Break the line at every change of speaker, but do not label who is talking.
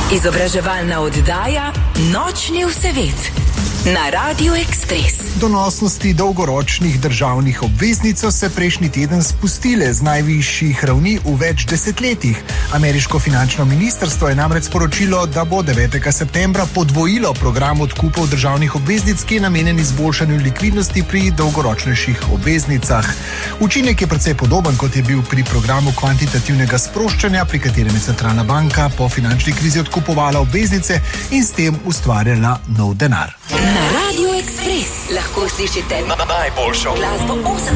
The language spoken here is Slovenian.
Izobraževalna oddaja Nočni vsevet na Radio Express.
Donosnosti dolgoročnih državnih obveznic so se prejšnji teden spustile z najvišjih ravni v več desetletjih. Ameriško finančno ministrstvo je namreč sporočilo, da bo 9. septembra podvojilo program odkupov državnih obveznic, ki je namenjen izboljšanju likvidnosti pri dolgoročnejših obveznicah. Učinek je precej podoben, kot je bil pri programu kvantitativnega sproščanja, pri katerem je centralna banka po finančni krizi odkupovala obveznice in s tem ustvarjala nov denar.
Na Radio Express lahko slišite najboljšo glasbo 80